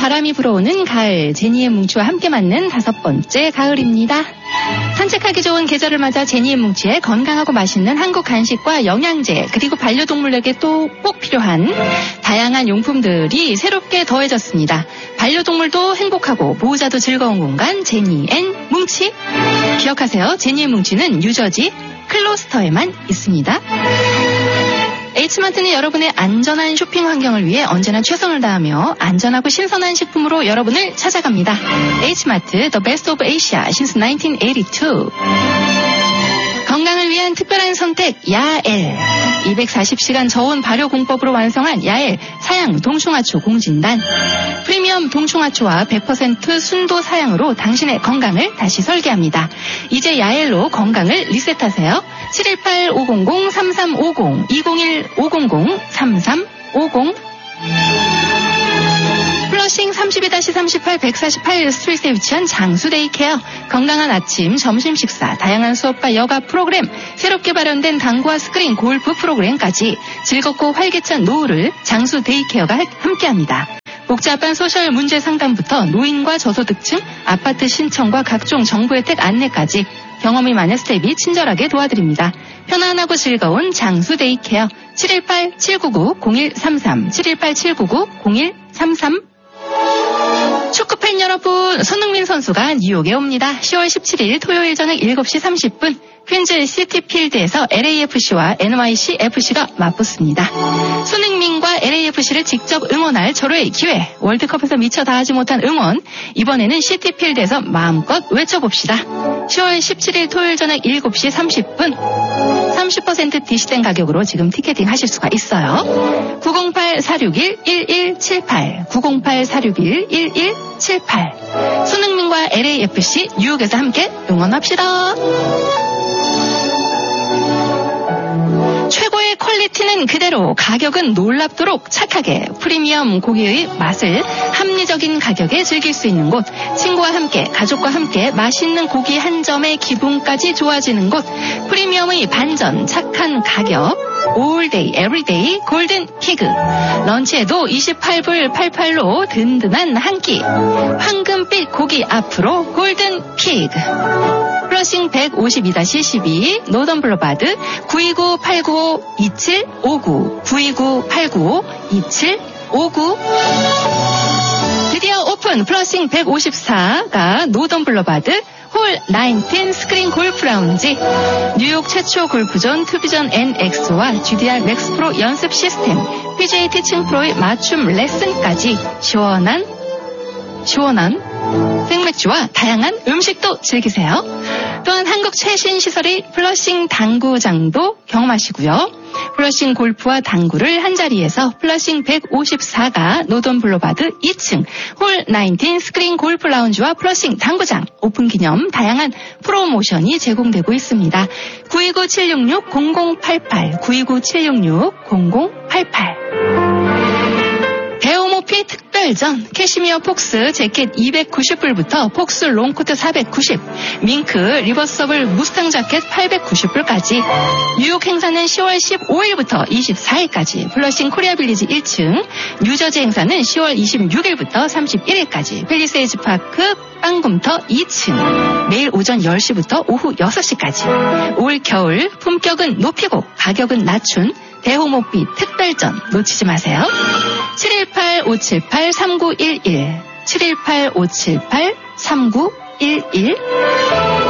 바람이 불어오는 가을, 제니의 뭉치와 함께 맞는 5번째 가을입니다. 산책하기 좋은 계절을 맞아 제니의 뭉치에 건강하고 맛있는 한국 간식과 영양제, 그리고 반려동물에게 또 꼭 필요한 다양한 용품들이 새롭게 더해졌습니다. 반려동물도 행복하고 보호자도 즐거운 공간, 제니 앤 뭉치. 기억하세요. 제니의 뭉치는 뉴저지 클로스터에만 있습니다. H마트는 여러분의 안전한 쇼핑 환경을 위해 언제나 최선을 다하며 안전하고 신선한 식품으로 여러분을 찾아갑니다. H마트, The Best of Asia since 1982. 건강을 위한 특별한 선택, 야엘. 240시간 저온 발효 공법으로 완성한 야엘 사양 동충하초 공진단. 프리미엄 동충하초와 100% 순도 사양으로 당신의 건강을 다시 설계합니다. 이제 야엘로 건강을 리셋하세요. 718-500-3350, 201-500-3350. 플러싱 32-38, 148 스트리트에 위치한 장수 데이케어. 건강한 아침, 점심 식사, 다양한 수업과 여가 프로그램, 새롭게 발현된 당구와 스크린, 골프 프로그램까지 즐겁고 활기찬 노후를 장수 데이케어가 함께합니다. 복잡한 소셜 문제 상담부터 노인과 저소득층, 아파트 신청과 각종 정부 혜택 안내까지 경험이 많은 스텝이 친절하게 도와드립니다. 편안하고 즐거운 장수 데이케어. 718-799-0133, 718-799-0133. 축구팬 여러분, 손흥민 선수가 뉴욕에 옵니다. 10월 17일 토요일 저녁 7시 30분 퀸즈 시티필드에서 LAFC와 NYCFC가 맞붙습니다. 손흥민과 LAFC를 직접 응원할 절호의 기회, 월드컵에서 미처 다하지 못한 응원, 이번에는 시티필드에서 마음껏 외쳐봅시다. 10월 17일 토요일 저녁 7시 30분 30% 디시된 가격으로 지금 티켓팅 하실 수가 있어요. 908-461-1178, 908-461-1178. 손흥민과 LAFC 뉴욕에서 함께 응원합시다. 최고의 퀄리티는 그대로, 가격은 놀랍도록 착하게, 프리미엄 고기의 맛을 합리적인 가격에 즐길 수 있는 곳, 친구와 함께, 가족과 함께 맛있는 고기 한 점의 기분까지 좋아지는 곳, 프리미엄의 반전, 착한 가격, all day, every day, 골든 피그. 런치에도 28불 88로 든든한 한 끼, 황금빛 고기 앞으로 골든 피그. 플러싱 152-12 노던블러바드 929-895-2759, 929-895-2759. 드디어 오픈 플러싱 154가 노던블러바드 홀 19 스크린 골프 라운지. 뉴욕 최초 골프존 투비전 NX와 GDR 맥스 프로 연습 시스템, PGA 티칭 프로의 맞춤 레슨까지 시원한 생맥주와 다양한 음식도 즐기세요. 또한 한국 최신 시설의 플러싱 당구장도 경험하시고요. 플러싱 골프와 당구를 한자리에서 플러싱 154가 노던 블로바드 2층 홀 19 스크린 골프 라운지와 플러싱 당구장 오픈 기념 다양한 프로모션이 제공되고 있습니다. 929-766-0088, 929-766-0088. 대호모피 특별전 캐시미어 폭스 재킷 290불부터 폭스 롱코트 490, 밍크 리버서블 무스탕 자켓 890불까지. 뉴욕 행사는 10월 15일부터 24일까지 플러싱 코리아 빌리지 1층, 뉴저지 행사는 10월 26일부터 31일까지 팰리세이즈 파크 빵금터 2층, 매일 오전 10시부터 오후 6시까지. 올 겨울 품격은 높이고 가격은 낮춘 대호모피 특별전 놓치지 마세요. 718-578-3911, 718-578-3911.